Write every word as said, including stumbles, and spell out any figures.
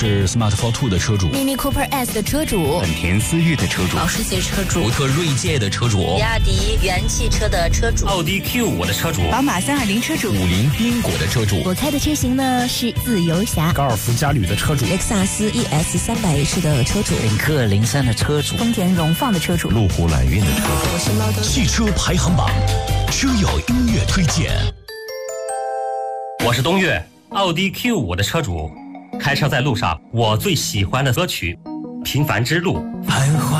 是 Smart Fortwo 的车主， Mini Cooper S 的车主， 本田思域的车主， 保时捷车主， 福特锐界的车主， 比亚迪元汽车的车主， 奥迪 Q 五的车主， 宝马三二零车主， 五菱缤果的车主。 我开的车型呢是自由侠， 高尔夫嘉旅的车主， 雷克萨斯 E S 三百 H 的车主， 领克零三的车主， 丰田荣放的车主， 路虎揽运的车主。 我是猫头汽车排行榜车友音乐推荐。 我是东岳，奥迪 Q 五的车主。开车在路上，我最喜欢的歌曲《平凡之路》。 繁华